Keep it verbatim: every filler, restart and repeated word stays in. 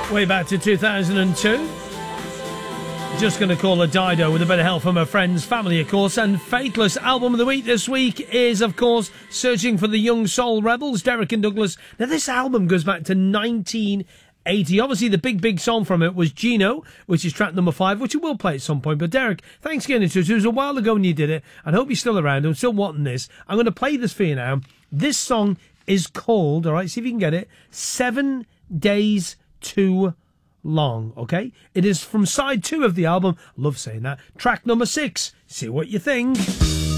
way back to two thousand two. Just going to call her Dido with a bit of help from her friends, family, of course. And Faithless album of the week this week is, of course, Searching for the Young Soul Rebels, Derek and Douglas. Now, this album goes back to nineteen eighty. Obviously, the big, big song from it was Gino, which is track number five, which we will play at some point. But, Derek, thanks for getting into it. It was a while ago when you did it. I hope you're still around. I'm still wanting this. I'm going to play this for you now. This song is called, all right, see if you can get it, Seven Days Too Long, okay? It is from side two of the album. Love saying that. Track number six. See what you think.